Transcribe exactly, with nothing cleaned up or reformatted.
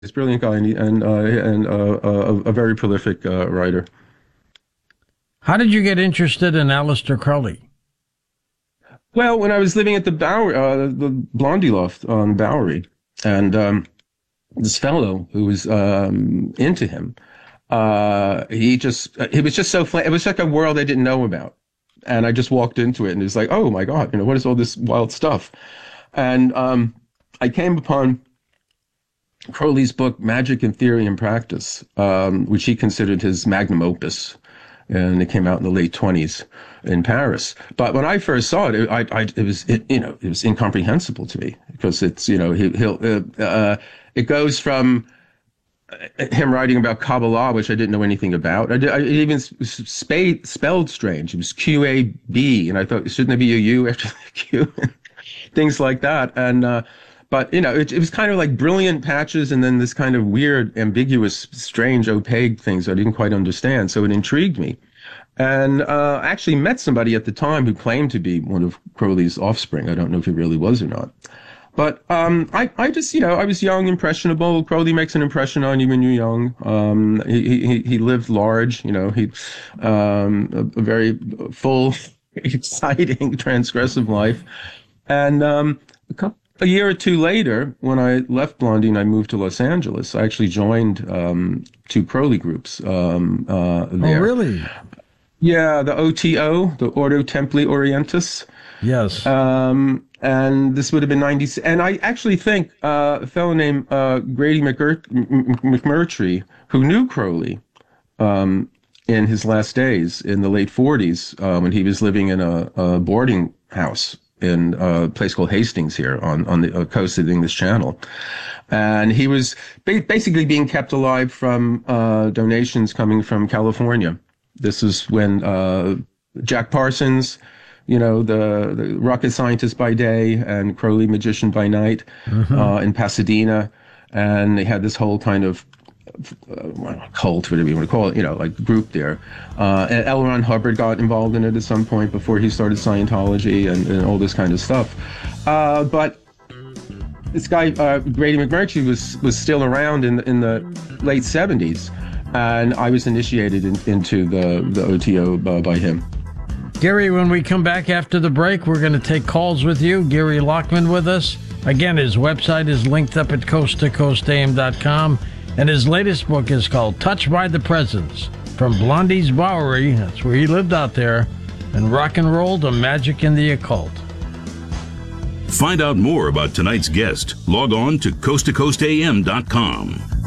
He's a brilliant guy, and he- and, uh, and uh, a, a very prolific uh, writer. How did you get interested in Aleister Crowley? Well, when I was living at the Bowery, uh, the Blondie Loft on Bowery, and um, this fellow who was um, into him, uh, he just, it was just so, fla- it was like a world I didn't know about. And I just walked into it and it was like, oh my God, you know, what is all this wild stuff? And um, I came upon Crowley's book, Magic in Theory and Practice, um, which he considered his magnum opus. And it came out in the late twenties in Paris. But when I first saw it, it, I, I, it was, it, you know, it was incomprehensible to me because it's, you know, he, he'll, uh, uh, it goes from him writing about Kabbalah, which I didn't know anything about. I, did, I it even spade, spelled strange. It was Q A B, and I thought, shouldn't there be a U after the Q? Things like that. And, uh, but, you know, it, it was kind of like brilliant patches and then this kind of weird, ambiguous, strange, opaque things I didn't quite understand. So it intrigued me. And uh, I actually met somebody at the time who claimed to be one of Crowley's offspring. I don't know if he really was or not. But um, I, I just, you know, I was young, impressionable. Crowley makes an impression on you when you're young. Um, he, he, he lived large, you know, he, um, a, a very full, exciting, transgressive life. And um, a couple A year or two later, when I left Blondie and I moved to Los Angeles, I actually joined um, two Crowley groups um, uh, there. Oh, really? Yeah, the O T O, the Ordo Templi Orientis. Yes. Um, and this would have been ninety. And I actually think uh, a fellow named uh, Grady McMur- McMurtry, who knew Crowley um, in his last days in the late forties, uh, when he was living in a, a boarding house in a place called Hastings here on, on the coast of the English Channel. And he was ba- basically being kept alive from uh, donations coming from California. This is when uh, Jack Parsons, you know, the, the rocket scientist by day and Crowley magician by night, mm-hmm. uh, in Pasadena. And they had this whole kind of uh, cult, whatever you want to call it, you know, like group there. Uh, and L. Ron Hubbard got involved in it at some point before he started Scientology and, and all this kind of stuff. Uh, but this guy, uh, Grady McMurtry, was was still around in, in the late seventies. And I was initiated in, into the, the O T O uh, by him. Gary, when we come back after the break, we're going to take calls with you. Gary Lockman with us. Again, his website is linked up at coast to coast a m dot com. And his latest book is called Touched by the Presence, From Blondie's Bowery, that's where he lived out there, and rock and roll to magic and the occult. Find out more about tonight's guest. Log on to coast to coast a m dot com.